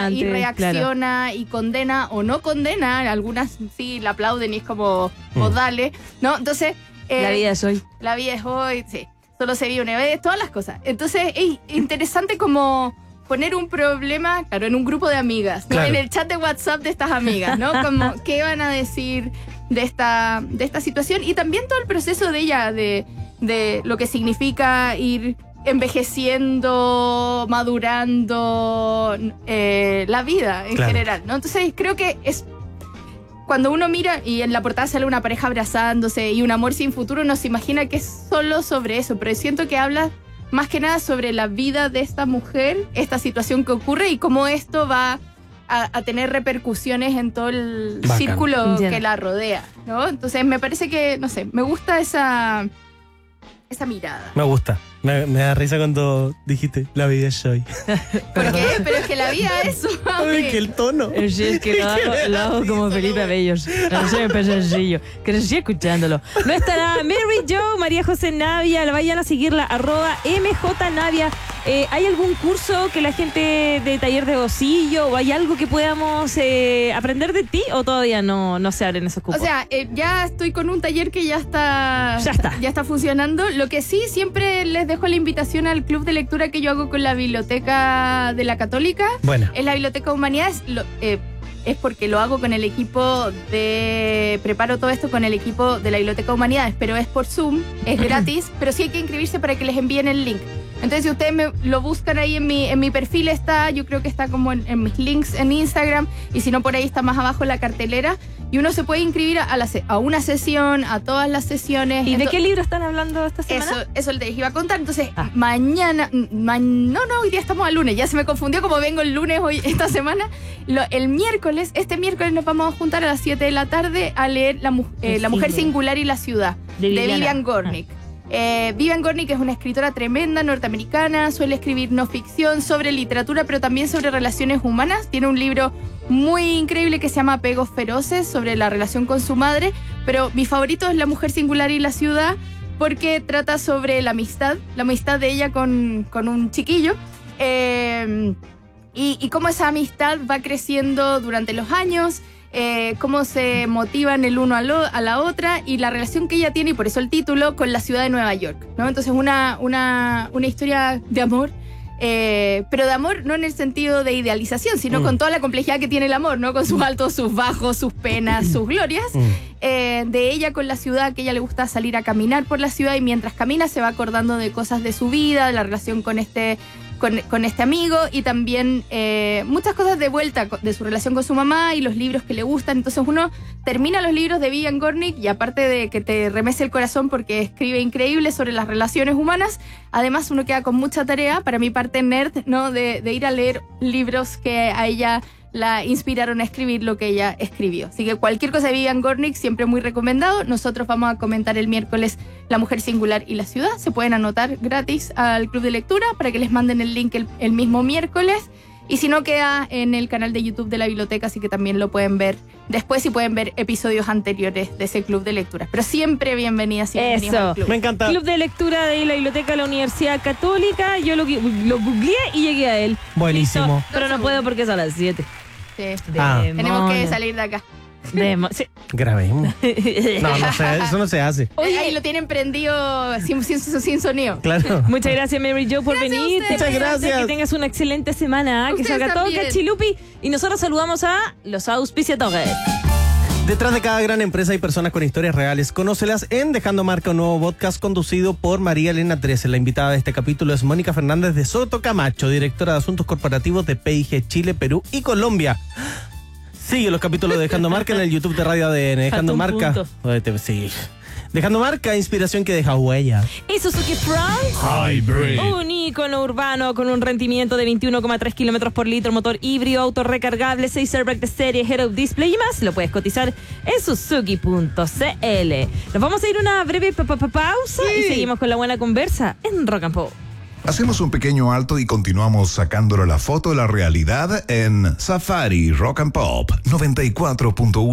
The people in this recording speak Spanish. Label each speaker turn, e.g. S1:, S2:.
S1: y reacciona, claro, y condena o no condena. Algunas sí la aplauden y es como, dale, ¿no? Entonces...
S2: la vida es hoy.
S1: La vida es hoy, sí. Solo se vive una vez, todas las cosas. Entonces es interesante como poner un problema, claro, en un grupo de amigas, ¿no? Claro. En el chat de WhatsApp de estas amigas, ¿no? Como, ¿qué van a decir de esta situación? Y también todo el proceso de ella, de lo que significa ir envejeciendo, madurando, la vida en general, ¿no? Entonces creo que es... Cuando uno mira y en la portada sale una pareja abrazándose y un amor sin futuro, uno se imagina que es solo sobre eso, pero siento que habla más que nada sobre la vida de esta mujer, esta situación que ocurre y cómo esto va a tener repercusiones en todo el círculo que la rodea, ¿no? Entonces me parece que, no sé, me gusta esa mirada.
S3: Me gusta. Me da risa cuando dijiste la vida es hoy.
S1: ¿Por qué? Pero es que la vida es suave.
S3: Es que el tono.
S2: Sí, es que lo hago como Felipe Abellos. No sé, pero sencillo. Crecí escuchándolo. No estará Mary Jo, María José Navia. La vayan a seguirla, @MJNavia. ¿Hay algún curso que la gente de taller de bolsillo o hay algo que podamos aprender de ti o todavía no se abren esos cupos?
S1: O sea, ya estoy con un taller que ya está funcionando. Lo que sí, siempre les dejo la invitación al club de lectura que yo hago con la Biblioteca de la Católica.
S3: Bueno.
S1: Es la Biblioteca de Humanidades. Es porque lo hago con el equipo preparo todo esto con el equipo de la Biblioteca de Humanidades, pero es por Zoom, es gratis, pero sí hay que inscribirse para que les envíen el link. Entonces, si ustedes lo buscan ahí en mi perfil está, yo creo que está como en mis links en Instagram, y si no, por ahí está más abajo la cartelera, y uno se puede inscribir a una sesión, a todas las sesiones.
S2: ¿Y de qué libro están hablando esta semana?
S1: Eso les iba a contar. Entonces, mañana, hoy día estamos al lunes, ya se me confundió como vengo el lunes hoy, esta semana. Este miércoles nos vamos a juntar a las 7 de la tarde a leer La Mujer Singular y la Ciudad, de Vivian Gornick. Vivian Gornick es una escritora tremenda norteamericana, suele escribir no ficción sobre literatura, pero también sobre relaciones humanas. Tiene un libro muy increíble que se llama Apegos Feroces, sobre la relación con su madre, pero mi favorito es La Mujer Singular y la Ciudad, porque trata sobre la amistad de ella con un chiquillo, y cómo esa amistad va creciendo durante los años, cómo se motivan el uno a la otra y la relación que ella tiene, y por eso el título, con la ciudad de Nueva York, ¿no? Entonces una historia de amor, pero de amor no en el sentido de idealización, sino con toda la complejidad que tiene el amor, ¿no? Con sus altos, sus bajos, sus penas, sus glorias, de ella con la ciudad, que a ella le gusta salir a caminar por la ciudad y mientras camina se va acordando de cosas de su vida, de la relación con este amigo y también muchas cosas de vuelta de su relación con su mamá y los libros que le gustan. Entonces uno termina los libros de Vivian Gornick y aparte de que te remece el corazón porque escribe increíble sobre las relaciones humanas, además uno queda con mucha tarea, para mi parte nerd, ¿no? de ir a leer libros que a ella la inspiraron a escribir lo que ella escribió. Así que cualquier cosa de Vivian Gornick, siempre muy recomendado. Nosotros vamos a comentar el miércoles La Mujer Singular y la Ciudad. Se pueden anotar gratis al club de lectura para que les manden el link el mismo miércoles. Y si no, queda en el canal de YouTube de la biblioteca, así que también lo pueden ver después y pueden ver episodios anteriores de ese club de lectura. Pero siempre bienvenidas al club.
S3: Me encanta.
S2: Club de lectura de la Biblioteca de la Universidad Católica. Yo lo googleé y llegué a él.
S3: Buenísimo.
S2: Listo, pero no puedo porque es a las 7.
S1: Sí. Tenemos que salir de acá.
S2: Sí.
S3: Grabemos. No sé, eso no se hace.
S1: Oye, ahí lo tienen prendido sin sonido.
S3: Claro.
S2: Muchas gracias, Mary Jo, por venir.
S3: Muchas gracias.
S2: Que tengas una excelente semana. Que salga todo cachilupi. Y nosotros saludamos a los auspiciadores.
S3: Detrás de cada gran empresa hay personas con historias reales. Conócelas en Dejando Marca, un nuevo podcast conducido por María Elena Dressel. La invitada de este capítulo es Mónica Fernández de Soto Camacho, directora de Asuntos Corporativos de PIG Chile, Perú y Colombia. Sigue los capítulos de Dejando Marca en el YouTube de Radio ADN. Dejando Marca. Sí. Dejando Marca, inspiración que deja huella.
S2: Y Suzuki Front
S3: Hybrid.
S2: Un ícono urbano con un rendimiento de 21,3 kilómetros por litro, motor híbrido, auto recargable, 6 airbags de serie, head-up display y más. Lo puedes cotizar en suzuki.cl. Nos vamos a ir a una breve pausa y seguimos con la buena conversa en Rock and Pop.
S4: Hacemos un pequeño alto y continuamos sacándole la foto de la realidad en Safari Rock and Pop 94.1.